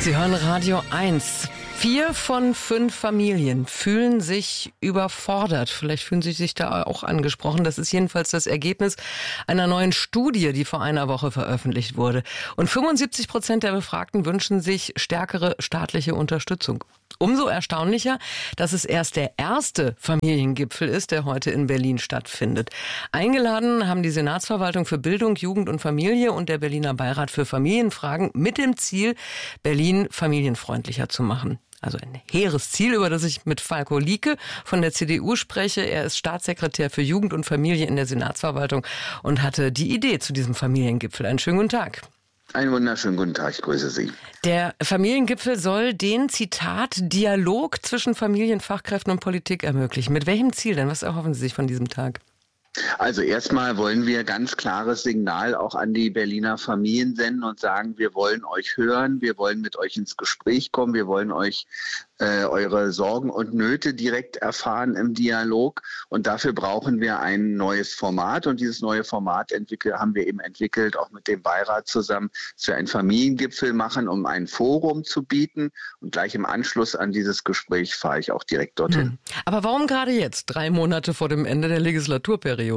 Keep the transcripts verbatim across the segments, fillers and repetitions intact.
Sie hören Radio eins. Vier von fünf Familien fühlen sich überfordert. Vielleicht fühlen Sie sich da auch angesprochen. Das ist jedenfalls das Ergebnis einer neuen Studie, die vor einer Woche veröffentlicht wurde. Und fünfundsiebzig Prozent der Befragten wünschen sich stärkere staatliche Unterstützung. Umso erstaunlicher, dass es erst der erste Familiengipfel ist, der heute in Berlin stattfindet. Eingeladen haben die Senatsverwaltung für Bildung, Jugend und Familie und der Berliner Beirat für Familienfragen mit dem Ziel, Berlin familienfreundlicher zu machen. Also ein hehres Ziel, über das ich mit Falko Lieke von der C D U spreche. Er ist Staatssekretär für Jugend und Familie in der Senatsverwaltung und hatte die Idee zu diesem Familiengipfel. Einen schönen guten Tag. Einen wunderschönen guten Tag, ich grüße Sie. Der Familiengipfel soll den, Zitat, Dialog zwischen Familienfachkräften und Politik ermöglichen. Mit welchem Ziel denn? Was erhoffen Sie sich von diesem Tag? Also erstmal wollen wir ganz klares Signal auch an die Berliner Familien senden und sagen, wir wollen euch hören, wir wollen mit euch ins Gespräch kommen, wir wollen euch äh, eure Sorgen und Nöte direkt erfahren im Dialog und dafür brauchen wir ein neues Format und dieses neue Format entwickelt, haben wir eben entwickelt, auch mit dem Beirat zusammen, dass wir einen Familiengipfel machen, um ein Forum zu bieten und gleich im Anschluss an dieses Gespräch fahre ich auch direkt dorthin. Hm. Aber warum gerade jetzt, drei Monate vor dem Ende der Legislaturperiode?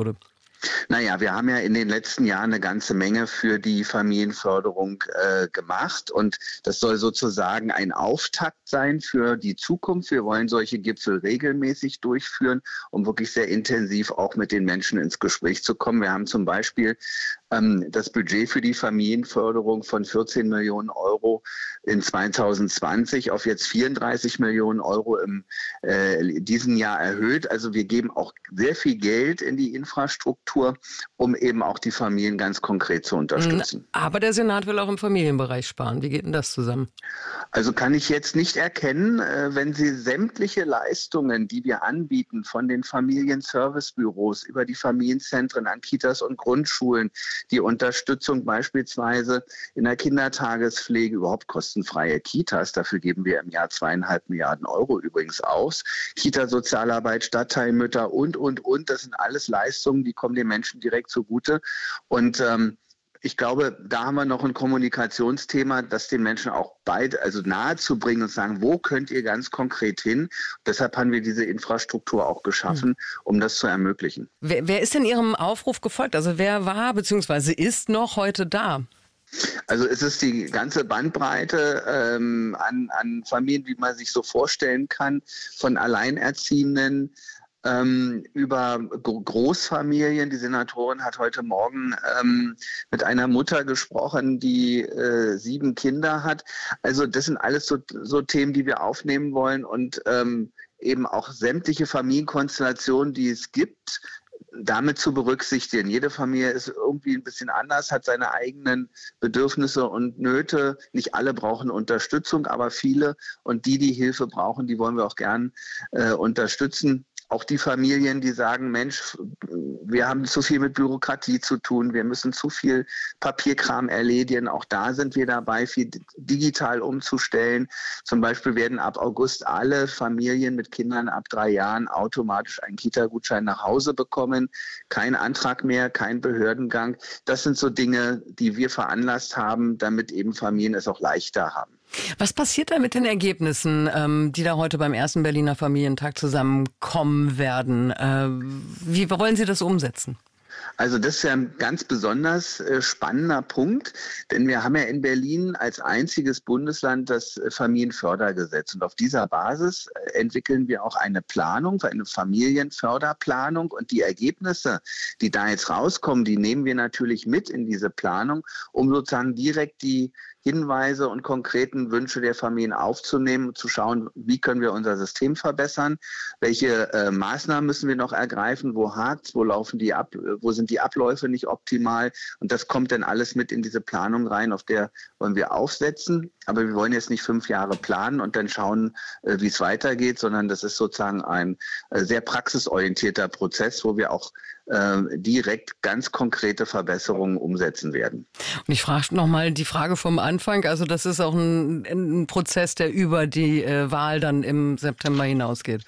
Naja, wir haben ja in den letzten Jahren eine ganze Menge für die Familienförderung äh, gemacht und das soll sozusagen ein Auftakt sein für die Zukunft. Wir wollen solche Gipfel regelmäßig durchführen, um wirklich sehr intensiv auch mit den Menschen ins Gespräch zu kommen. Wir haben zum Beispiel ähm, das Budget für die Familienförderung von vierzehn Millionen Euro in zwanzig zwanzig auf jetzt vierunddreißig Millionen Euro im äh, diesen Jahr erhöht. Also wir geben auch sehr viel Geld in die Infrastruktur, um eben auch die Familien ganz konkret zu unterstützen. Aber der Senat will auch im Familienbereich sparen. Wie geht denn das zusammen? Also kann ich jetzt nicht erkennen, wenn Sie sämtliche Leistungen, die wir anbieten, von den Familienservicebüros über die Familienzentren an Kitas und Grundschulen, die Unterstützung beispielsweise in der Kindertagespflege, überhaupt kostenfreie Kitas, dafür geben wir im Jahr zweieinhalb Milliarden Euro übrigens aus, Kita-Sozialarbeit, Stadtteilmütter und, und, und, das sind alles Leistungen, die kommen den Menschen direkt zugute und ähm, ich glaube, da haben wir noch ein Kommunikationsthema, das den Menschen auch beide, also nahe zu bringen und sagen, wo könnt ihr ganz konkret hin? Deshalb haben wir diese Infrastruktur auch geschaffen, um das zu ermöglichen. Wer, wer ist denn Ihrem Aufruf gefolgt? Also wer war bzw. ist noch heute da? Also es ist die ganze Bandbreite ähm, an, an Familien, wie man sich so vorstellen kann, von Alleinerziehenden, Ähm, über Großfamilien. Die Senatorin hat heute Morgen ähm, mit einer Mutter gesprochen, die äh, sieben Kinder hat. Also das sind alles so, so Themen, die wir aufnehmen wollen und ähm, eben auch sämtliche Familienkonstellationen, die es gibt, damit zu berücksichtigen. Jede Familie ist irgendwie ein bisschen anders, hat seine eigenen Bedürfnisse und Nöte. Nicht alle brauchen Unterstützung, aber viele. Und die, die Hilfe brauchen, die wollen wir auch gern äh, unterstützen. Auch die Familien, die sagen, Mensch, wir haben zu viel mit Bürokratie zu tun, wir müssen zu viel Papierkram erledigen. Auch da sind wir dabei, viel digital umzustellen. Zum Beispiel werden ab August alle Familien mit Kindern ab drei Jahren automatisch einen Kita-Gutschein nach Hause bekommen. Kein Antrag mehr, kein Behördengang. Das sind so Dinge, die wir veranlasst haben, damit eben Familien es auch leichter haben. Was passiert da mit den Ergebnissen, ähm, die da heute beim ersten Berliner Familientag zusammenkommen werden? Äh, wie wollen Sie das umsetzen? Also das ist ja ein ganz besonders äh, spannender Punkt, denn wir haben ja in Berlin als einziges Bundesland das Familienfördergesetz und auf dieser Basis äh, entwickeln wir auch eine Planung, eine Familienförderplanung und die Ergebnisse, die da jetzt rauskommen, die nehmen wir natürlich mit in diese Planung, um sozusagen direkt die Hinweise und konkreten Wünsche der Familien aufzunehmen und zu schauen, wie können wir unser System verbessern, welche äh, Maßnahmen müssen wir noch ergreifen, wo hakt's, wo laufen die ab, wo sind die Abläufe nicht optimal und das kommt dann alles mit in diese Planung rein, auf der wollen wir aufsetzen, aber wir wollen jetzt nicht fünf Jahre planen und dann schauen, äh, wie es weitergeht, sondern das ist sozusagen ein äh, sehr praxisorientierter Prozess, wo wir auch äh, direkt ganz konkrete Verbesserungen umsetzen werden. Und ich frage nochmal die Frage vom Anfang, also das ist auch ein, ein Prozess, der über die äh, Wahl dann im September hinausgeht.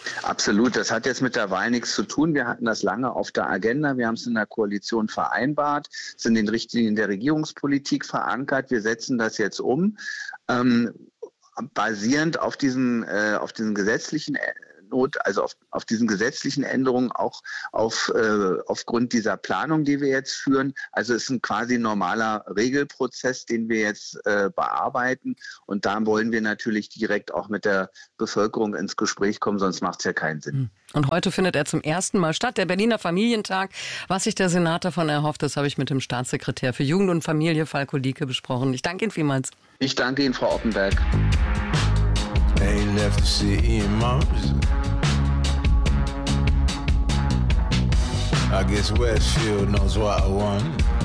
Absolut, das hat jetzt mit der Wahl nichts zu tun. Wir hatten das lange auf der Agenda. Wir haben es in der Koalition vereinbart, es in den Richtlinien der Regierungspolitik verankert. Wir setzen das jetzt um, ähm, basierend auf diesen, äh, auf diesen gesetzlichen Not, also auf, auf diesen gesetzlichen Änderungen, auch auf, äh, aufgrund dieser Planung, die wir jetzt führen. Also es ist ein quasi normaler Regelprozess, den wir jetzt äh, bearbeiten. Und da wollen wir natürlich direkt auch mit der Bevölkerung ins Gespräch kommen, sonst macht es ja keinen Sinn. Und heute findet er zum ersten Mal statt, der Berliner Familientag. Was sich der Senat davon erhofft, das habe ich mit dem Staatssekretär für Jugend und Familie, Falko Lieke, besprochen. Ich danke Ihnen vielmals. Ich danke Ihnen, Frau Oppenberg. Ain't left to see Ian Mars. I guess Westfield knows what I want.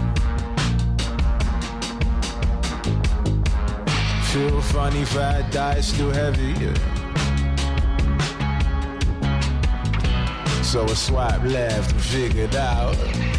Feel funny, fat diet still heavy. Yeah. So I swipe left and figured out